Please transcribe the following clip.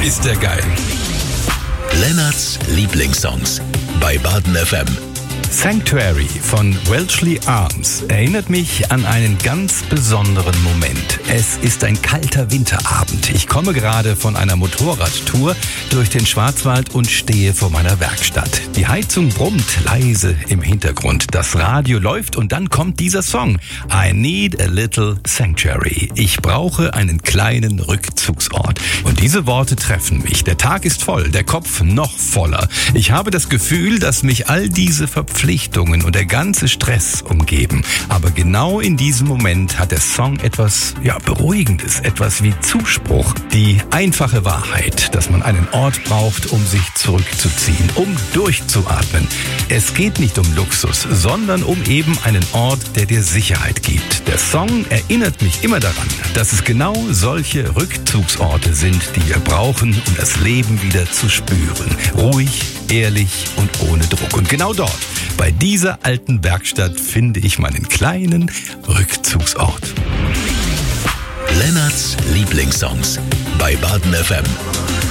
ist der geil. Lennarts Lieblingssongs bei Baden FM. Sanctuary von Welshly Arms erinnert mich an einen ganz besonderen Moment. Es ist ein kalter Winterabend. Ich komme gerade von einer Motorradtour durch den Schwarzwald und stehe vor meiner Werkstatt. Die Heizung brummt leise im Hintergrund. Das Radio läuft und dann kommt dieser Song. I need a little sanctuary. Ich brauche einen kleinen Rückzugsort. Und diese Worte treffen mich. Der Tag ist voll, der Kopf noch voller. Ich habe das Gefühl, dass mich all diese Verpflichtungen und der ganze Stress umgeben. Aber genau in diesem Moment hat der Song etwas Beruhigendes, etwas wie Zuspruch. Die einfache Wahrheit, dass man einen Ort braucht, um sich zurückzuziehen, um durchzuatmen. Es geht nicht um Luxus, sondern um eben einen Ort, der dir Sicherheit gibt. Der Song erinnert mich immer daran, dass es genau solche Rückzugsorte sind, die wir brauchen, um das Leben wieder zu spüren. Ruhig, ehrlich und ohne Druck. Und genau dort, bei dieser alten Werkstatt, finde ich meinen kleinen Rückzugsort. Lennarts Lieblingssongs bei Baden FM.